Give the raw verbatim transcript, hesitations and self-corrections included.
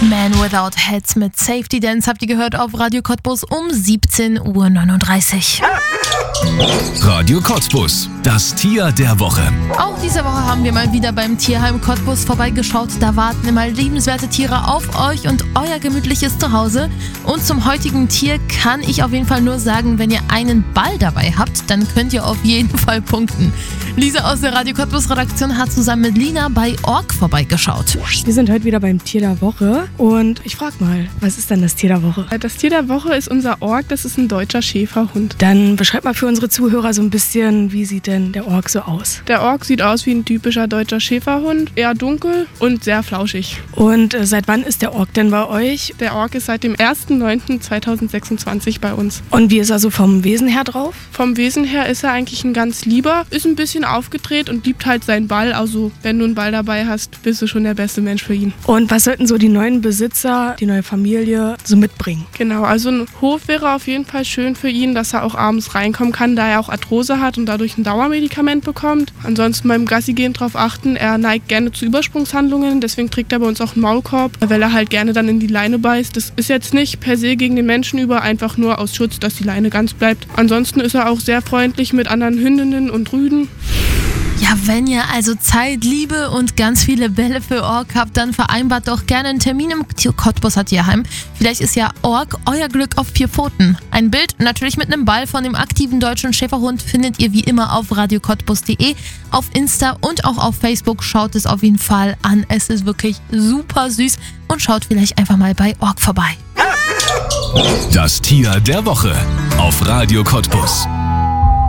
Man Without Heads mit Safety Dance habt ihr gehört auf Radio Cottbus um siebzehn Uhr neununddreißig. Radio Cottbus, das Tier der Woche. Auch diese Woche haben wir mal wieder beim Tierheim Cottbus vorbeigeschaut. Da warten immer liebenswerte Tiere auf euch und euer gemütliches Zuhause. Und zum heutigen Tier kann ich auf jeden Fall nur sagen, wenn ihr einen Ball dabei habt, dann könnt ihr auf jeden Fall punkten. Lisa aus der Radio Cottbus Redaktion hat zusammen mit Lina bei Ork vorbeigeschaut. Wir sind heute wieder beim Tier der Woche und ich frage mal, was ist denn das Tier der Woche? Das Tier der Woche ist unser Ork, das ist ein deutscher Schäferhund. Dann beschreib mal für unsere Zuhörer so ein bisschen, wie sieht denn der Ork so aus? Der Ork sieht aus wie ein typischer deutscher Schäferhund, eher dunkel und sehr flauschig. Und äh, seit wann ist der Ork denn bei euch? Der Ork ist seit dem ersten neunten zweitausendsechsundzwanzig bei uns. Und wie ist er so vom Wesen her drauf? Vom Wesen her ist er eigentlich ein ganz lieber, ist ein bisschen aufgedreht und liebt halt seinen Ball. Also wenn du einen Ball dabei hast, bist du schon der beste Mensch für ihn. Und was sollten so die neuen Besitzer, die neue Familie so mitbringen? Genau, also ein Hof wäre auf jeden Fall schön für ihn, dass er auch abends reinkommen kann, da er auch Arthrose hat und dadurch ein Dauermedikament bekommt. Ansonsten beim Gassi gehen darauf achten, er neigt gerne zu Übersprungshandlungen, deswegen trägt er bei uns auch einen Maulkorb, weil er halt gerne dann in die Leine beißt. Das ist jetzt nicht per se gegen den Menschen über, einfach nur aus Schutz, dass die Leine ganz bleibt. Ansonsten ist er auch sehr freundlich mit anderen Hündinnen und Rüden. Ja, wenn ihr also Zeit, Liebe und ganz viele Bälle für Ork habt, dann vereinbart doch gerne einen Termin im Cottbuser Tierheim. Vielleicht ist ja Ork euer Glück auf vier Pfoten. Ein Bild natürlich mit einem Ball von dem aktiven deutschen Schäferhund findet ihr wie immer auf radio cottbus punkt de, auf Insta und auch auf Facebook. Schaut es auf jeden Fall an. Es ist wirklich super süß und schaut vielleicht einfach mal bei Ork vorbei. Das Tier der Woche auf Radio Cottbus.